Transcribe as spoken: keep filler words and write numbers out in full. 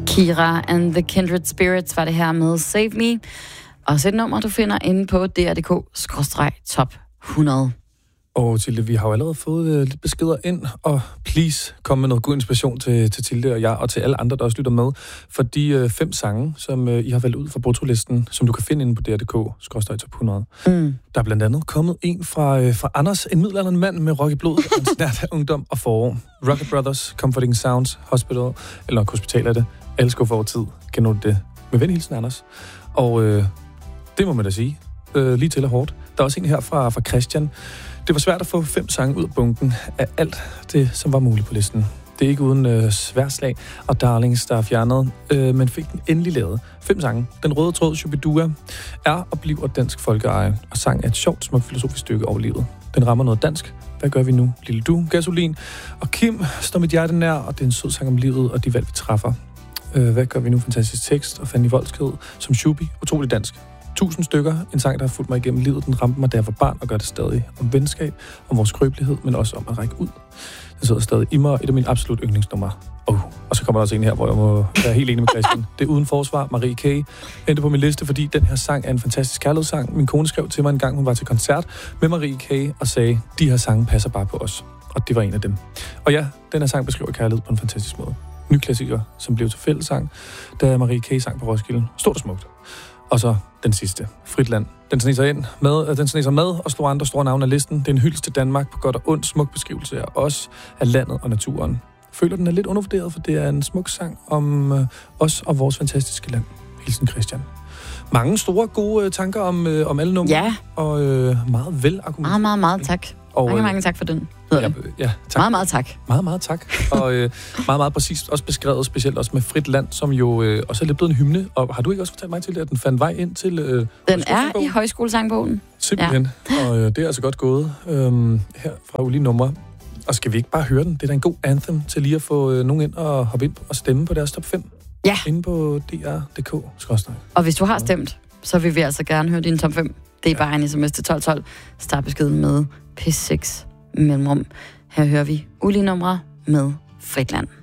Kira and the Kindred Spirits var det her med Save Me. Også et nummer, du finder inde på d r punktum d k skråstreg top hundrede. Og Tilde, vi har jo allerede fået uh, lidt beskeder ind, og please kom med noget god inspiration til, til Tilde og jeg, og til alle andre, der også lytter med, for de uh, fem sange, som uh, I har valgt ud fra brutolisten, som du kan finde inde på d r punktum d k skråstreg top hundrede. Mm. Der er blandt andet kommet en fra, uh, fra Anders, en middelaldrende mand med rock i blodet, en snært af ungdom og forår. Rocket Brothers, Comforting Sounds, Hospital, eller nok hospital er det. Alle skuffer over tid. Kender du det? Med venhilsen, Anders. Og uh, det må man da sige. Uh, lige til og hårdt. Der er også en her fra, fra Christian. Det var svært at få fem sange ud af bunken af alt det, som var muligt på listen. Det er ikke uden øh, sværslag og Darlings, der er fjernet, øh, men fik den endelig lavet. Fem sange. Den røde tråd, Shubidua, er og bliver dansk folkeeje, og sang er et sjovt, smukt filosofisk stykke over livet. Den rammer noget dansk. Hvad gør vi nu? Lille Du, Gasolin og Kim står mit hjerte nær, og det er en sød sang om livet og de valg, vi træffer. Øh, hvad gør vi nu? Fantastisk tekst og Fanny Voldsked som Shubi. Utrolig dansk. Tusind stykker. En sang, der har fulgt mig igennem livet. Den ramte mig, da jeg var barn, og gør det stadig om venskab, om vores skrøbelighed, men også om at række ud. Den sidder stadig i mig, et af mine absolut yndlingsnumre. Oh. Og så kommer der også en her, hvor jeg må være helt enig med Christian. Det er Uden Forsvar, Marie K. endte på min liste, fordi den her sang er en fantastisk kærlighedssang. Min kone skrev til mig en gang, hun var til koncert med Marie K. og sagde, de her sange passer bare på os. Og det var en af dem. Og ja, den her sang beskriver kærlighed på en fantastisk måde. Ny klassiker, som blev til fællessang, da Marie K. sang på Roskilde. Stort og smukt. Og så den sidste, Fritland. Den sneser ind med, den sneser med og slår andre store navne af listen. Det er en hyldest til Danmark på godt og ondt, smuk beskrivelse af os, af landet og naturen. Jeg føler, den er lidt undervurderet, for det er en smuk sang om øh, os og vores fantastiske land. Hilsen Christian. Mange store, gode øh, tanker om, øh, om alle numre. Ja. Og øh, meget vel argumenteret. Meget, meget, meget tak. Og, mange, mange tak for den. Ja, ja, tak. Meget, meget tak. Meget, meget tak. Og øh, meget, meget præcist også beskrevet, specielt også med Frit Land, som jo øh, også er lidt blevet en hymne. Og har du ikke også fortalt mig til det, at den fandt vej ind til øh, Den er i højskolesangbogen. Simpelthen. Ja. Og øh, det er altså godt gået øh, her fra ulige numre. Og skal vi ikke bare høre den? Det er da en god anthem til lige at få øh, nogen ind og hoppe ind og stemme på deres top fem. Ja. Inde på d r punktum d k. Og hvis du har stemt, så vil vi altså gerne høre din top fem. Det er bare en sms til tolv tolv. Start beskeden med P seks mellemrum. Her hører vi ulige numre med Fritland.